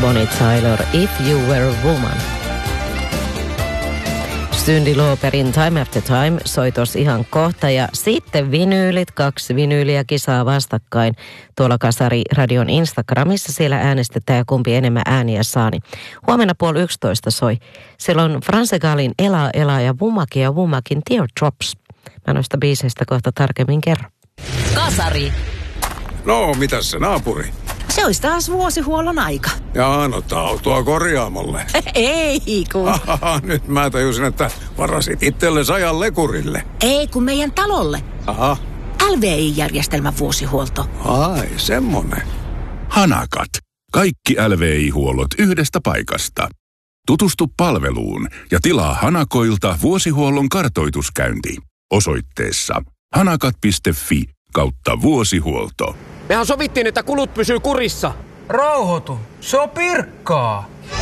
Bonnie Tyler, If You Were a Woman. Cyndi Lauperin Time After Time soi tuossa ihan kohta ja sitten vinyylit, 2 vinyyliä kisaa vastakkain tuolla Kasari Radion Instagramissa. Siellä äänestetään ja kumpi enemmän ääniä saa. Niin huomenna 10:30 soi. Siellä on France Galin Elaa ja Wumakin Teardrops. Mä noista biiseistä kohta tarkemmin kerron. Kasari. No, mitäs se naapuri? Se olisi taas vuosihuollon aika. Jaa, no autoa korjaamolle. Ei kun... Nyt mä tajusin, että varasit itsellesi ajan lekurille. Ei kun meidän talolle. Aha. LVI-järjestelmän vuosihuolto. Ai, semmonen. Hanakat. Kaikki LVI-huollot yhdestä paikasta. Tutustu palveluun ja tilaa Hanakoilta vuosihuollon kartoituskäynti osoitteessa hanakat.fi/vuosihuolto. Mehän sovittiin, että kulut pysyy kurissa. Rauhoitu, se on Pirkkaa.